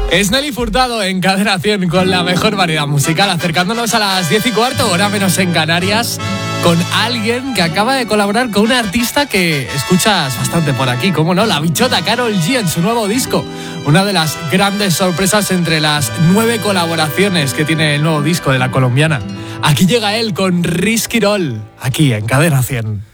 Es Nelly Furtado en Cadena 100 con la mejor variedad musical, acercándonos a las 10:15, hora menos en Canarias, con alguien que acaba de colaborar con una artista que escuchas bastante por aquí, cómo no, la bichota Karol G en su nuevo disco. Una de las grandes sorpresas entre las 9 colaboraciones que tiene el nuevo disco de la colombiana. Aquí llega él con Risk It All, aquí en Cadena 100.